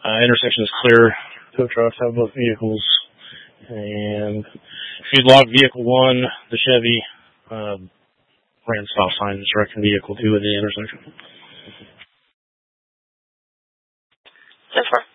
Intersection is clear. Tow trucks have both vehicles. And if you log vehicle 1, the Chevy ran stop signs directing vehicle 2 at the intersection. So far.